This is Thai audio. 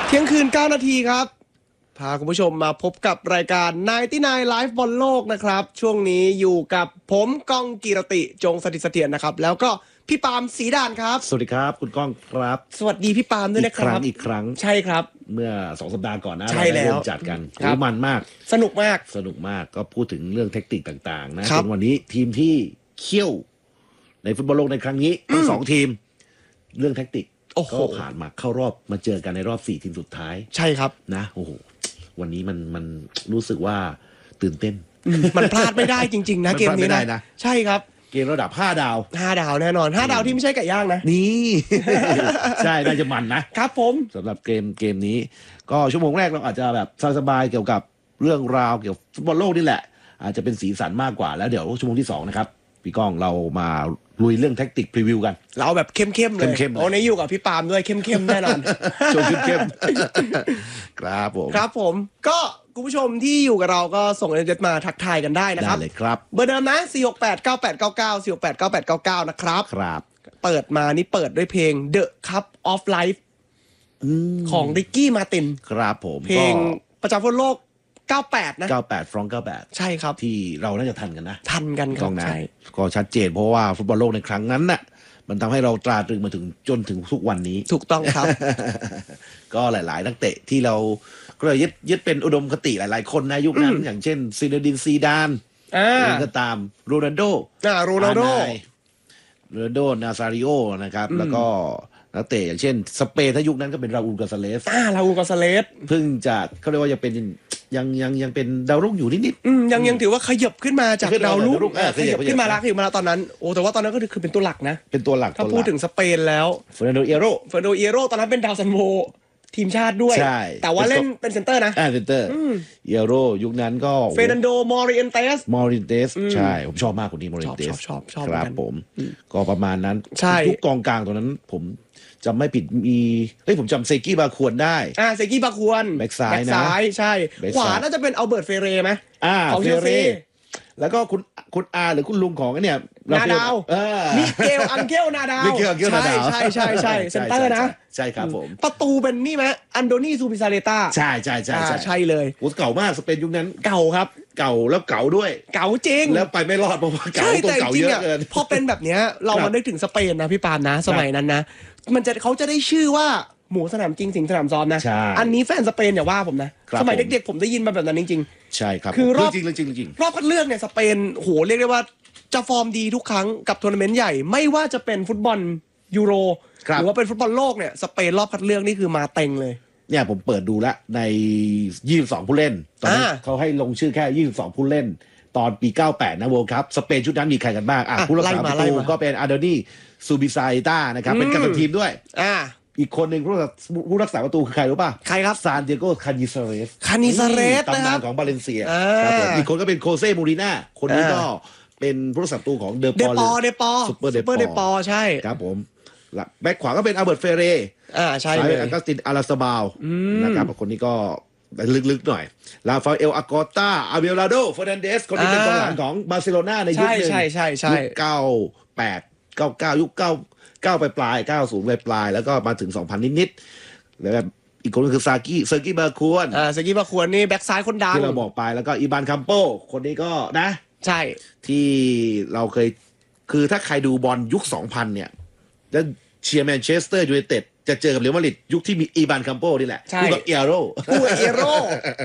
เที่ยงคืน9 นาทีครับพาคุณผู้ชมมาพบกับรายการ99 Live บอลโลกนะครับช่วงนี้อยู่กับผมก้องกีรติจงสถิตเสถียรนะครับแล้วก็พี่ปาล์มศรีด่านครับสวัสดีครับคุณก้องครับสวัสดีพี่ปาล์มด้วยนะครับอีกครั้งใช่ครับเมื่อ2 สัปดาห์ก่อนนะใช่แล้วเราจัดกันมันมากสนุกมากก็พูดถึงเรื่องเทคนิคต่างๆนะจนวันนี้ทีมที่เขี้ยวในฟุตบอลโลกในครั้งนี้ทั้ง2 ทีมเรื่องเทคนิคก็ผ่านมาเข้ารอบมาเจอกันในรอบ4 ทีมสุดท้ายใช่ครับนะโอ้โหวันนี้มันรู้สึกว่าตื่นเต้นมันพลาดไม่ได้จริงๆนะเกมนี้นะใช่ครับเกมระดับ5 ดาว 5 ดาวแน่นอน5 ดาวที่ไม่ใช่ไก่ย่างนะนี่ใช่น่าจะมันนะครับผมสำหรับเกมนี้ก็ชั่วโมงแรกเราอาจจะแบบสบายๆเกี่ยวกับเรื่องราวเกี่ยวกับฟุตบอลโลกนี่แหละอาจจะเป็นสีสันมากกว่าแล้วเดี๋ยวชั่วโมงที่2นะครับพี่ก้องเรามาลุยเรื่องแท็กติกพรีวิวกันเราแบบเข้มๆเลยโอ้ในอยู่กับพี่ปาล์มด้วยเข้มๆแน่นอนโชว์เข้มๆครับผมก็คุณผู้ชมที่อยู่กับเราก็ส่งเอเดมาทักทายกันได้นะครับได้เลยครับเบอร์เดิมนะ4689899 4689899นะครับเปิดมานี่เปิดด้วยเพลง The Cup of Life ของริกกี้มาตินครับผมเพลงประจำฟุตบอลโลก98นะ 98ฟรอง98 ใช่ครับที่เราน่าจะทันกันนะทันกันครับใช่ก็ชัดเจนเพราะว่าฟุตบอลโลกในครั้งนั้นน่ะมันทำให้เราตราตรึงมาถึงจนถึงทุกวันนี้ถูกต้องครับก็หลายๆนักเตะที่เราก็เลยยึดเป็นอุดมคติหลายๆคนในยุคนั้นอย่างเช่นซินเดดินซีดานก็ตามโรนัลโดนาซาริโอนะครับแล้วก็นักเตะอย่างเช่นสเปนถ้ายุคนั้นก็เป็นราอูล กาซาเลสเพิ่งจะเขาเรียกว่าจะเป็นยังเป็นดาวรุ่งอยู่นิดๆยังถือว่าขยับขึ้นมาจากดาวรุ่งขยับขึ้นมาแล้วตอนนั้นโอ้แต่ว่าตอนนั้นก็คือเป็นตัวหลักนะเป็นตัวหลักถ้าพูดถึงสเปนแล้วเฟอร์นันโดเอโรตอนนั้นเป็นดาวซันโวทีมชาติด้วยแต่ว่าเล่นเป็นเซนเตอร์นะเซนเตอร์เอโรยุคนั้นก็เฟร์นันโดมอริเอนเตสใช่ผมชอบมากคนนี้มอริเอนเตสชอบครับผมก็ประมาณนั้นทุกกองกลางตอนนั้นผมจำไม่ผิดมีผมจำเซกี้บาควรได้เซกี้บาควรแบ็กซ้ายใช่ขวาน่าจะเป็นอัลเบิร์ตเฟเรไหมของเฟเรแล้วก็คุณอาหรือคุณลุงของเนี่ยนาดาวมิเกลอังเกลนาดาวใช่เซนเตอร์นะใช่ครับผมประตูเป็นนี่ไหมอันโดนี่ซูบิซาเลต้าใช่เลยโอ้เก่ามากสเปนยุคนั้นเก่าครับเก่าแล้วเก่าด้วยเก่าจริงแล้วไปไม่รอดเพราะว่าเก่าตัวเก่าเยอะเกินพอเป็นแบบนี้เรามานึกถึงสเปนนะพี่ปานนะสมัยนั้นนะเขาจะได้ชื่อว่าหมูสนามจริงสิงสนามซ้อมนะอันนี้แฟนสเปนอย่าว่าผมนะสมัยเด็กๆผมได้ยินมาแบบนั้นจริงๆใช่ครับคือรอบจริงรอบคัดเลือกเนี่ยสเปนโหเรียกได้ว่าจะฟอร์มดีทุกครั้งกับทัวร์นาเมนต์ใหญ่ไม่ว่าจะเป็นฟุตบอลยูโรหรือว่าเป็นฟุตบอลโลกเนี่ยสเปนรอบคัดเลือกนี่คือมาเต็งเลยเนี่ยผมเปิดดูแล้วใน22ผู้เล่นตอนนี้เขาให้ลงชื่อแค่22ผู้เล่นตอนปี98นะเวิลด์คัพสเปนชุดนั้นมีใครกันบ้างผู้รักษาประตูก็เป็นอาร์โดนี่ซูบิซาอิต้านะครับเป็นกัปตันทีมด้วยอีกคนหนึ่งผู้รักษาประตูคือใครรู้ป่ะใครครับซานดิเอโกคานิซาเรสตำนานของบาเลนเซียอีกคนก็เป็นโคเซ่มูริน่าคนนี้ก็เป็นผู้รักษาประตูของเดปอซูเปอร์เดปอใช่ครับผมแบ็คขวาก็เป็นอัลเบิร์ตเฟเรใช่เลยอังกัสตินอาราซาบาวนะครับคนนี้ก็ลึกๆหน่อยลาฟาเอลอากอต้าอาเบลลาโดเฟอร์นันเดสคนนี้เป็นกองหลังของบาร์เซโลนาในยุคนึงยุค98 99ยุค9ปลาย90ปลายแล้วก็มาถึง2000นิดๆแล้วอีกคนก็คือเซอร์กี้บาควรนี่แบ็คซ้ายคนดังที่เราบอกไปแล้วก็อีบานคัมโปคนนี้ก็นะใช่ที่เราเคยคือถ้าใครดูบอลยุค 2000 เนี่ยแล้วเชียร์แมนเชสเตอร์ยูไนเต็ดจะเจอกับเรอัลมาดริดยุคที่มีอีบานคัมโปนี่แหละคู่กับเอโร่